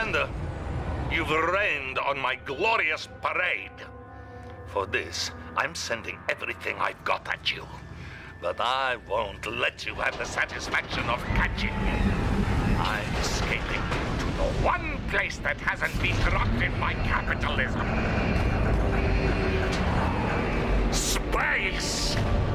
Commander, you've rained on my glorious parade. For this, I'm sending everything I've got at you. But I won't let you have the satisfaction of catching me. I'm escaping to the one place that hasn't been corrupted by capitalism. Space!